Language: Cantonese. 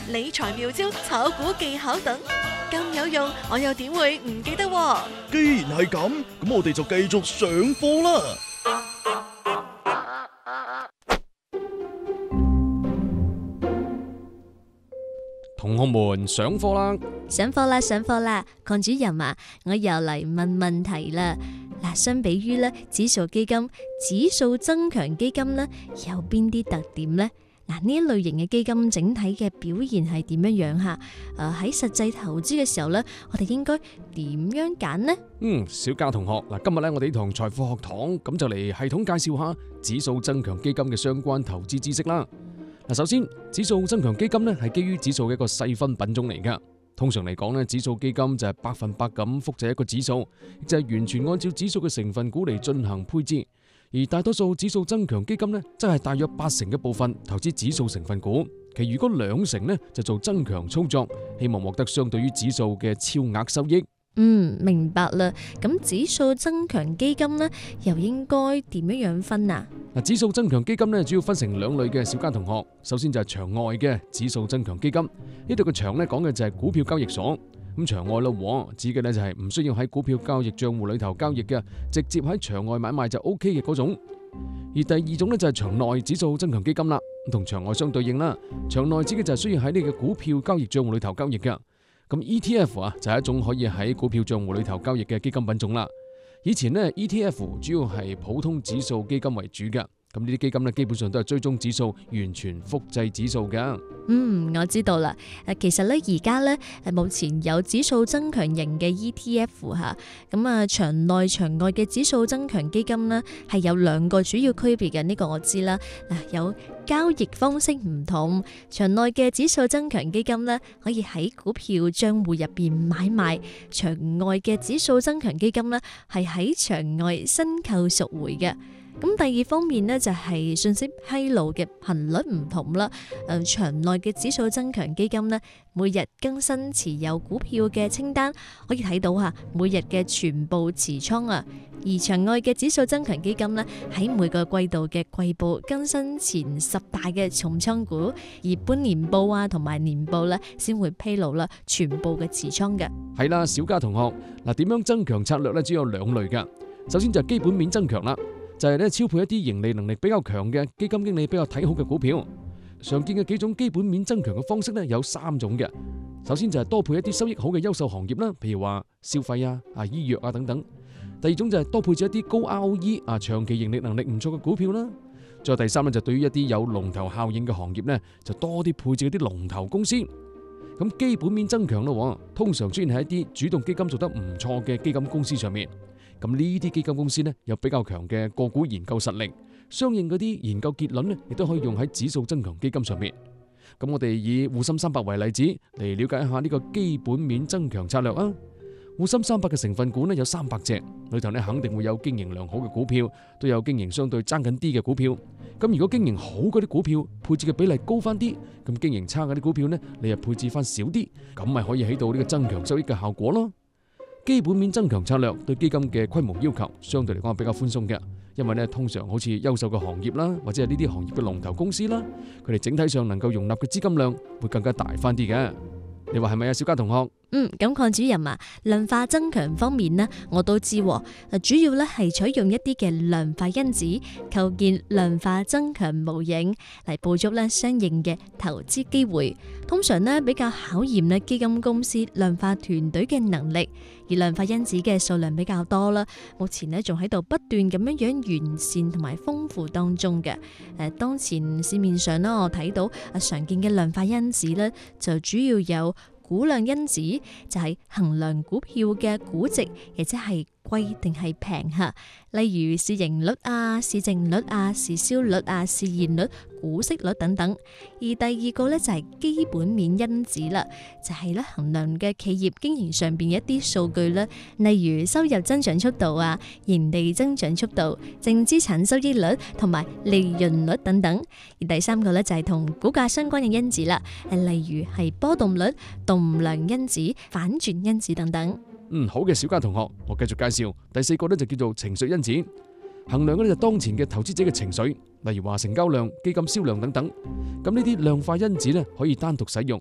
理財妙招、炒股技巧等，咁有用，我又點會唔記得喎？ 既然係咁，咁我哋就繼續上課啦。 同學們上課啦！ 上課啦，上課啦！鄺主任啊，我又嚟問問題啦。嗱，相比於咧指數基金、指數增強基金咧，有邊啲特點呢？嗱，呢一類型嘅基金整體嘅表現係點樣樣吓？喺實際投資嘅時候咧，我哋應該點樣揀呢？ 小嘉同學，嗱，今日咧我哋呢堂財富學堂咁就嚟系統介紹下指數增強基金嘅相關投資知識啦。嗱，首先，指數增強基金咧係基於指數嘅一個細分品種嚟噶。通常嚟講咧，指數基金就係100%咁複製一個指數，亦就係完全按照指數嘅成分股嚟進行配置。而大多數指數增強基金咧，則係大約80%嘅部分投資指數成分股，其餘嗰2成咧就做增強操作，希望獲得相對於指數嘅超額收益。 明白啦。咁指數增強基金呢，又應該點樣分啊？ 嗱，指數增強基金咧主要分成2類嘅，小嘉同學。首先就係場外嘅指數增強基金，呢度嘅場咧講嘅就係股票交易所。咁場外咯，指嘅咧就係唔需要喺股票交易賬戶裏頭交易嘅，直接喺場外買賣就 OK 嘅嗰種。而第二種咧就係場內指數增強基金啦，同場外相對應啦。場內指嘅就係需要喺你嘅股票交易賬戶裏頭交易嘅。咁 ETF 啊就係一種可以喺股票賬戶裏頭交易嘅基金品種啦。以前呢 ETF 主要係普通指數基金為主嘅。咁呢啲基金咧，基本上都係追蹤指數，完全複製指數嘅。 我知道啦。其實咧，而家咧，目前有指數增強型嘅 ETF 吓，咁啊，場內場外嘅指數增強基金呢，係有2個主要區別嘅。呢個我知啦。嗱，有交易方式唔同，場內嘅指數增強基金呢，可以喺股票賬戶入邊買賣；場外嘅指數增強基金呢，係喺場外申購贖回嘅。咁第二方面呢，就係信息披露嘅頻率唔同啦。場內嘅指數增強基金呢，每日更新持有股票嘅清單，可以睇到每日嘅全部持倉啊。而場外嘅指數增強基金呢，喺每個季度嘅季報更新前10大嘅重倉股，而半年報啊同埋年報呢，先會披露啦全部嘅持倉嘅。 係啦，小嘉同學，嗱，點樣增強策略呢？主要有2類噶。首先就係基本面增強啦。就係咧超配一啲盈利能力比較強嘅基金經理比較睇好嘅股票。常見嘅幾種基本面增強嘅方式咧有3種嘅。首先就係多配一啲收益好嘅優秀行業啦，譬如話消費啊、醫藥啊等等。第二種就係多配置一啲高 ROE 長期盈利能力唔錯嘅股票啦。再有第3咧就對於一啲有龍頭效應嘅行業咧就多啲配置嗰啲龍頭公司。咁基本面增強咯，通常出現喺一啲主動基金做得唔錯嘅基金公司上面。咁呢啲基金公司呢，有比較強嘅個股研究實力，相應嗰啲研究結論呢，亦都可以用喺指數增強基金上面。咁我哋以滬深300為例子嚟了解一下呢個基本面增強策略啊。滬深300嘅成分股呢有300隻，裏頭呢肯定會有經營良好嘅股票，都有經營相對爭緊啲嘅股票。咁如果經營好嗰啲股票配置嘅比例高翻啲，咁經營差嗰啲股票呢，你又配置翻少啲，咁咪可以起到呢個增強收益嘅效果咯。基本面增強策略對基金嘅規模要求相對嚟講係比較寬鬆嘅，因為咧通常好似優秀嘅行業啦，或者係呢啲行業嘅龍頭公司啦，佢哋整體上能夠容納嘅資金量會更加大翻啲嘅。你話係咪啊，小嘉同學？ 咁鄺主任啊，量化增強方面呢，我都知，主要咧係採用一啲嘅量化因子，構建量化增強模型嚟捕捉咧相應嘅投資機會。通常呢，比較考驗咧基金公司量化團隊嘅能力，而量化因子嘅數量比較多啦。目前呢，仲喺度不斷咁樣完善同埋豐富當中嘅。當前市面上呢，我睇到常見嘅量化因子呢，就主要有估量因子，就係衡量股票嘅估值，亦即係貴定係平吓。例如市盈率啊、市淨率啊、市銷率啊、市現率、股息率等等。而第二個呢，就係基本面因子啦，就係咧衡量嘅企業經營上邊一啲數據啦，例如收入增長速度啊、盈利增長速度、淨資產收益率同埋利潤率等等。而第三個呢，就係同股價相關嘅因子啦，例如係波動率、動量因子、反轉因子等等。 好嘅，小嘉同學，我繼續介紹第4個呢，就叫做情緒因子，衡量嘅呢就當前嘅投資者嘅情緒，例如話成交量、基金銷量等等。咁呢啲量化因子呢，可以單獨使用，